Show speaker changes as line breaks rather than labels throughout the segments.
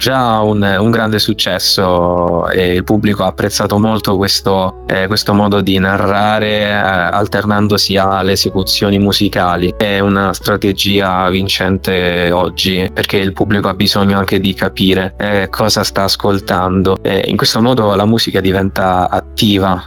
già un grande successo e il pubblico ha apprezzato molto questo modo di narrare alternandosi alle esecuzioni musicali. È una strategia vincente oggi perché il pubblico ha bisogno anche di capire cosa sta ascoltando. In questo modo la musica diventa attiva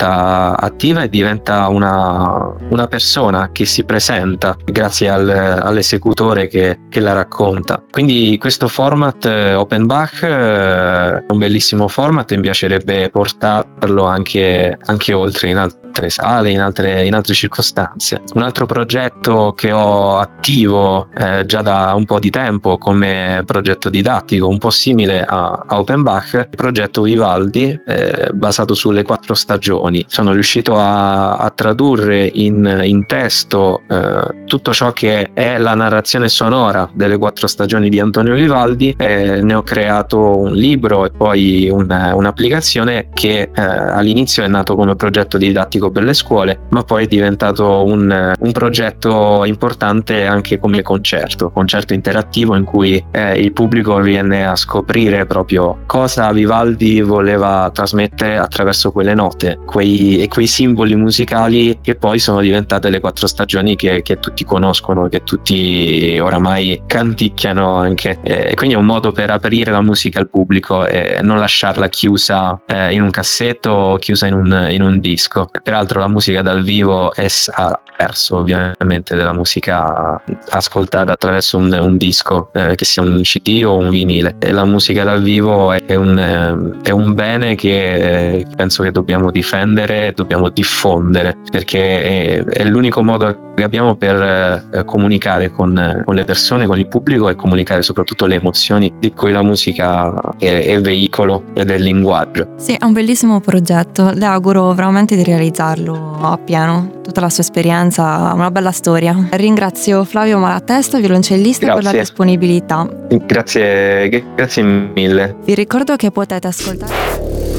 e diventa una persona che si presenta grazie all'esecutore che la racconta. Quindi questo format Open Bach è un bellissimo format e mi piacerebbe portarlo anche oltre, in altre sale, in altre circostanze. Un altro progetto che ho attivo già da un po' di tempo come progetto didattico, un po' simile a Open Bach, il progetto Vivaldi, basato sulle 4 stagioni. Sono riuscito a tradurre in testo tutto ciò che è la narrazione sonora delle 4 stagioni di Antonio Vivaldi. Ne ho creato un libro e poi un'applicazione che all'inizio è nato come progetto didattico per le scuole, ma poi è diventato un progetto importante anche come concerto interattivo in cui il pubblico viene a scoprire proprio cosa Vivaldi voleva trasmettere attraverso quelle note, quei simboli musicali che poi sono diventate le 4 stagioni che tutti conoscono, che tutti oramai canticchiano anche. Quindi è un modo per aprire la musica al pubblico e non lasciarla chiusa in un cassetto o chiusa in un disco. Peraltro la musica dal vivo ha perso ovviamente della musica ascoltata attraverso un disco, che sia un CD o un vinile. E la musica dal vivo è un bene che penso che dobbiamo difendere, dobbiamo diffondere, perché è l'unico modo che abbiamo per comunicare con le persone, con il pubblico, e comunicare soprattutto le emozioni di cui la musica è veicolo ed è il linguaggio.
Sì, è un bellissimo progetto, le auguro veramente di realizzarlo appieno, tutta la sua esperienza, una bella storia. Ringrazio Flavio Malatesta, violoncellista, per la disponibilità.
Grazie mille.
Vi ricordo che potete ascoltare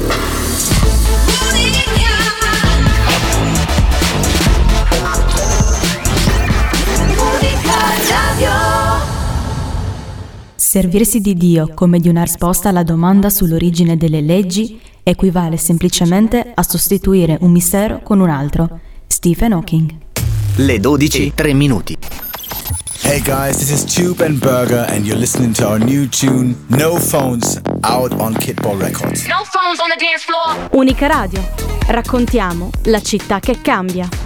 Servirsi di Dio come di una risposta alla domanda sull'origine delle leggi equivale semplicemente a sostituire un mistero con un altro. Stephen Hawking.
Le 12, 3 minuti.
Hey guys, this is Tube and Burger and you're listening to our new tune, No Phones, out on Kidball Records.
No phones on the dance floor.
Unica Radio. Raccontiamo la città che cambia.